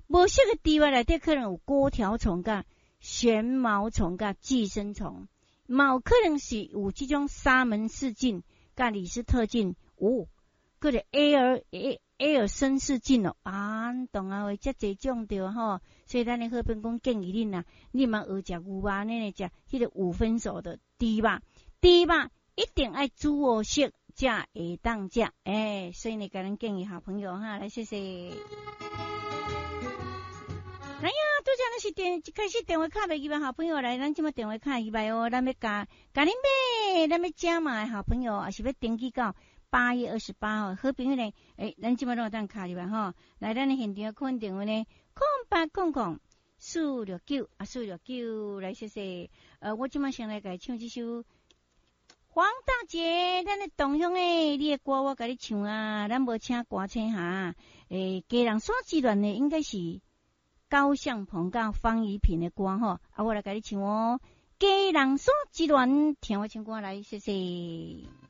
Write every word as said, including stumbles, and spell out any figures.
无色的猪肉内底可能有钩条虫、甲旋毛虫、甲寄生虫，嘛有可能是有这种沙门氏菌、甲李斯特菌，哦，或者 A 尔 A 尔森氏菌哦，啊，懂啊？会遮侪种着吼，所以咱的好朋讲建议恁啊，你嘛学食牛肉安尼食迄个五分熟的猪肉，猪肉一定爱煮好熟，才会当食。诶、欸，所以呢，甲咱建议好朋友哈，来谢谢。哎呀，拄则那是电一开始电话卡袂入来，好朋友来，咱即马电话卡入来哦，咱要加加恁买，咱要加码好朋友，也是要登记到八月二十八号，好朋友呢，诶、欸，咱即马都有当卡入来吼，来咱的现场可能电话呢，空八空空四六九啊四六九，来谢谢。呃，我即马先来甲唱这首黄大姐，咱的同乡诶，你的歌我甲你唱啊，咱无请歌星哈，诶、欸，家人山之恋呢，应该是高向鹏甲方怡萍的歌吼，啊，我来甲你唱哦，家人山之恋，听我唱歌来，谢谢。